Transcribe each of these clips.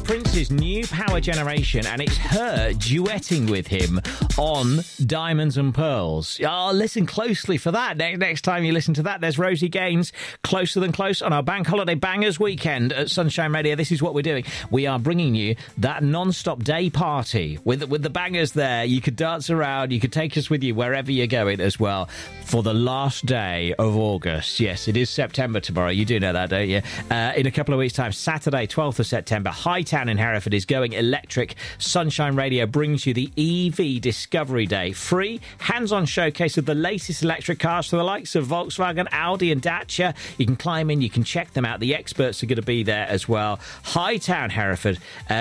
Prince's new power generation, and it's her duetting with him on Diamonds and Pearls. Oh, listen closely for that. Next time you listen to that, there's Rosie Gaines, Closer Than Close, on our Bank Holiday Bangers weekend at Sunshine Radio. This is what we're doing. We are bringing you that non-stop day party with the bangers there. You could dance around, you could take us with you wherever you're going as well for the last day of August. Yes, it is September tomorrow. You do know that, don't you? In a couple of weeks' time, Saturday, 12th of September, Hightown in Hereford is going electric. Sunshine Radio brings you the EV Discovery Day. Free, hands-on showcase of the latest electric cars from the likes of Volkswagen, Audi and Dacia. You can climb in, you can check them out. The experts are going to be there as well. Hightown, Hereford,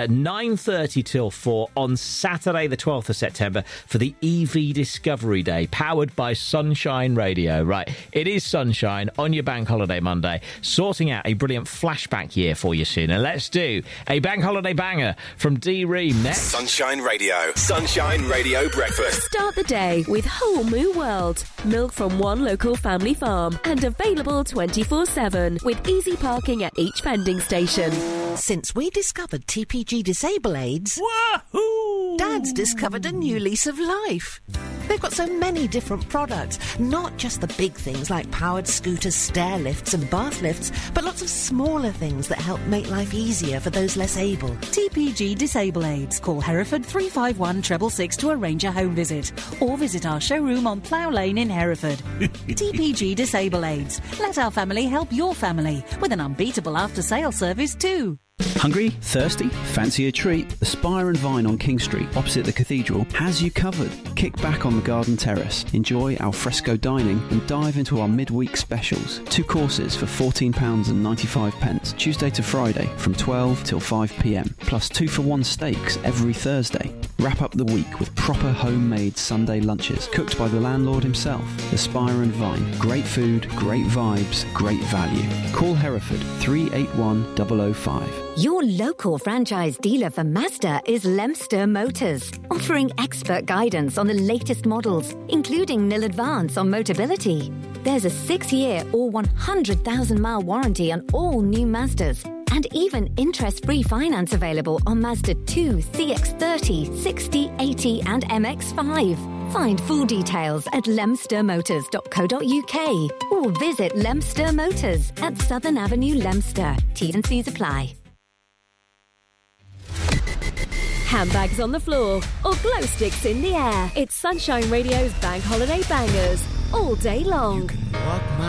9:30 till 4 on Saturday, the 12th of September for the EV Discovery Day, powered by Sunshine Radio. Right, it is Sunshine on your Bank Holiday Monday, sorting out a brilliant flashback year for you soon. And let's do a Bank Holiday banger from D. Ream next. Sunshine Radio Breakfast. Start the day with Whole Moo World. Milk from one local family farm and available 24/7 with easy parking at each vending station. Since we discovered TPG Disable Aids, Wahoo! Dad's discovered a new lease of life. They've got so many different products, not just the big things like powered scooters, stair lifts and bath lifts, but lots of smaller things that help make life easier for those less able. TPG Disable Aids. Call Hereford 351 666 to arrange a home visit, or visit our showroom on Plough Lane in Hereford. TPG Disable Aids. Let our family help your family with an unbeatable after-sale service too. Hungry? Thirsty? Fancy a treat? The Spire and Vine on King Street, opposite the cathedral, has you covered. Kick back on the garden terrace, enjoy al fresco dining and dive into our midweek specials. 2 courses for £14.95, Tuesday to Friday from 12 till 5pm, plus 2-for-1 steaks every Thursday. Wrap up the week with proper homemade Sunday lunches, cooked by the landlord himself. The Spire and Vine. Great food, great vibes, great value. Call Hereford 381 005. Your local franchise dealer for Mazda is Lemster Motors, offering expert guidance on the latest models, including nil advance on Motability. There's a 6-year or 100,000-mile warranty on all new Mazdas, and even interest-free finance available on Mazda 2, CX-30, 60, 80 and MX-5. Find full details at lemstermotors.co.uk or visit Lemster Motors at Southern Avenue, Lemster. T&Cs apply. Handbags on the floor or glow sticks in the air. It's Sunshine Radio's Bank Holiday Bangers all day long. You can walk my